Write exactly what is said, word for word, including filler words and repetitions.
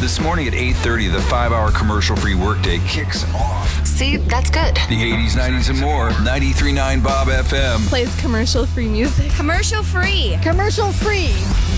This morning at eight thirty, the five-hour commercial-free workday kicks off. See, that's good. The eighties, nineties, and more. ninety-three point nine Bob F M. Plays commercial-free music. Commercial free. Commercial-free.